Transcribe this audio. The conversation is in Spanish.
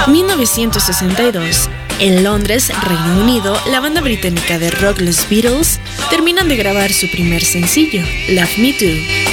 1962. En Londres, Reino Unido, la banda británica de rock Los Beatles terminan de grabar su primer sencillo, Love Me Do.